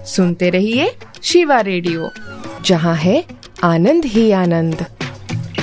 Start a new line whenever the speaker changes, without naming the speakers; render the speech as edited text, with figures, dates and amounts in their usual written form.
सुनते रहिए शिवा रेडियो, जहाँ है आनंद ही आनंद।